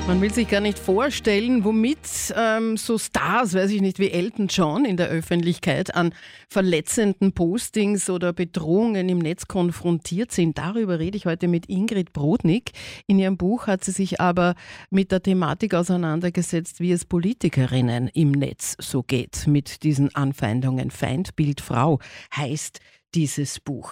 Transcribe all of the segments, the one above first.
Man will sich gar nicht vorstellen, womit so Stars, weiß ich nicht, wie Elton John in der Öffentlichkeit an verletzenden Postings oder Bedrohungen im Netz konfrontiert sind. Darüber rede ich heute mit Ingrid Brodnik. In ihrem Buch hat sie sich aber mit der Thematik auseinandergesetzt, wie es Politikerinnen im Netz so geht mit diesen Anfeindungen. Feindbild Frau heißt dieses Buch.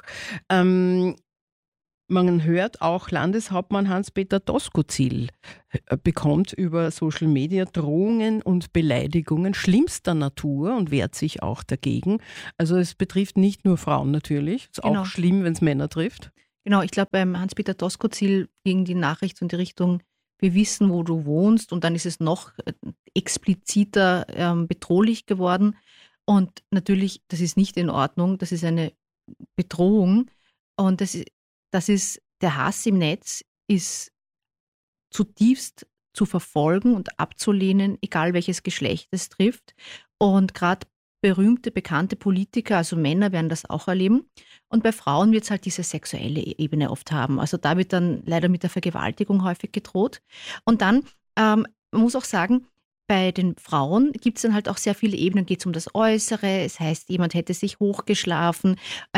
Man hört auch, Landeshauptmann Hans-Peter Doskozil bekommt über Social Media Drohungen und Beleidigungen schlimmster Natur und wehrt sich auch dagegen. Also es betrifft nicht nur Frauen natürlich. Es ist auch schlimm, wenn es Männer trifft. Genau, ich glaube, beim Hans-Peter Doskozil ging die Nachricht in die Richtung, wir wissen, wo du wohnst, und dann ist es noch expliziter bedrohlich geworden. Und natürlich, das ist nicht in Ordnung, das ist eine Bedrohung, und das ist, der Hass im Netz ist zutiefst zu verfolgen und abzulehnen, egal welches Geschlecht es trifft. Und gerade berühmte, bekannte Politiker, also Männer, werden das auch erleben. Und bei Frauen wird es halt diese sexuelle Ebene oft haben. Also da wird dann leider mit der Vergewaltigung häufig gedroht. Und dann, man muss auch sagen, bei den Frauen gibt es dann halt auch sehr viele Ebenen. Geht es um das Äußere, es heißt, jemand hätte sich hochgeschlafen.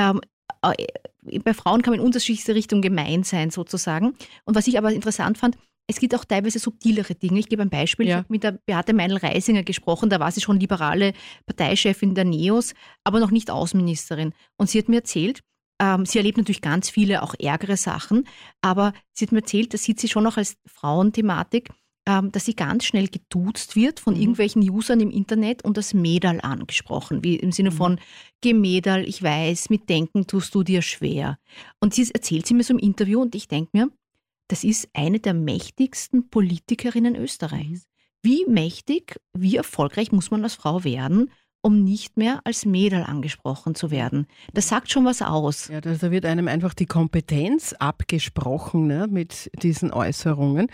Bei Frauen kann man in unterschiedliche Richtungen gemein sein sozusagen. Und was ich aber interessant fand, es gibt auch teilweise subtilere Dinge. Ich gebe ein Beispiel. Ich habe mit der Beate Meinl-Reisinger gesprochen, da war sie schon liberale Parteichefin der NEOS, aber noch nicht Außenministerin. Und sie hat mir erzählt, sie erlebt natürlich ganz viele, auch ärgere Sachen, aber sie hat mir erzählt, das sieht sie schon auch als Frauenthematik, dass sie ganz schnell geduzt wird von irgendwelchen Usern im Internet und das Mäderl angesprochen, wie im Sinne von geh Mäderl, ich weiß, mit Denken tust du dir schwer. Und sie erzählt sie mir so im Interview, und ich denke mir, das ist eine der mächtigsten Politikerinnen Österreichs. Wie mächtig, wie erfolgreich muss man als Frau werden, um nicht mehr als Mäderl angesprochen zu werden? Das sagt schon was aus. Ja, da wird einem einfach die Kompetenz abgesprochen, ne, mit diesen Äußerungen.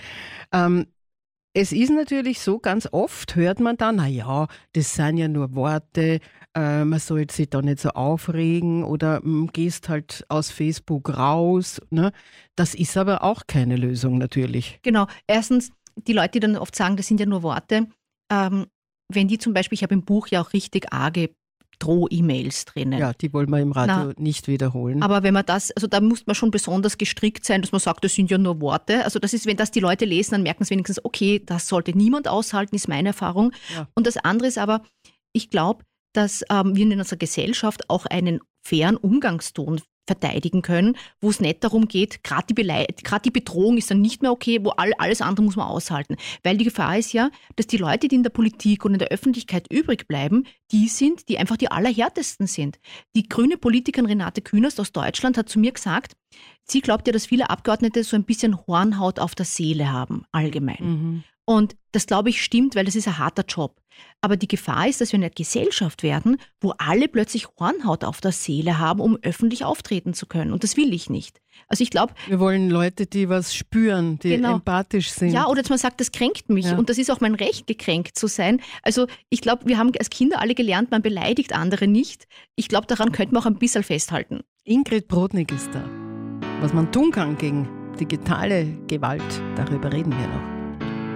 Es ist natürlich so, ganz oft hört man dann, naja, das sind ja nur Worte, man soll sich da nicht so aufregen oder gehst halt aus Facebook raus. Ne? Das ist aber auch keine Lösung natürlich. Genau. Erstens, die Leute, die dann oft sagen, das sind ja nur Worte, wenn die zum Beispiel, ich habe im Buch ja auch richtig arge Droh-E-Mails drinnen. Ja, die wollen wir im Radio nicht wiederholen. Aber wenn man das, also da muss man schon besonders gestrickt sein, dass man sagt, das sind ja nur Worte. Also das ist, wenn das die Leute lesen, dann merken sie wenigstens, okay, das sollte niemand aushalten, ist meine Erfahrung. Ja. Und das andere ist aber, ich glaube, dass wir in unserer Gesellschaft auch einen fairen Umgangston verteidigen können, wo es nicht darum geht, gerade die Bedrohung ist dann nicht mehr okay, wo alles andere muss man aushalten. Weil die Gefahr ist ja, dass die Leute, die in der Politik und in der Öffentlichkeit übrig bleiben, die sind, die einfach die allerhärtesten sind. Die grüne Politikerin Renate Künast aus Deutschland hat zu mir gesagt, sie glaubt ja, dass viele Abgeordnete so ein bisschen Hornhaut auf der Seele haben, allgemein. Und das, glaube ich, stimmt, weil das ist ein harter Job. Aber die Gefahr ist, dass wir eine Gesellschaft werden, wo alle plötzlich Hornhaut auf der Seele haben, um öffentlich auftreten zu können. Und das will ich nicht. Also ich glaube... Wir wollen Leute, die was spüren, die empathisch sind. Ja, oder dass man sagt, das kränkt mich. Ja. Und das ist auch mein Recht, gekränkt zu sein. Also ich glaube, wir haben als Kinder alle gelernt, man beleidigt andere nicht. Ich glaube, daran könnte man auch ein bisschen festhalten. Ingrid Brodnik ist da. Was man tun kann gegen digitale Gewalt, darüber reden wir noch.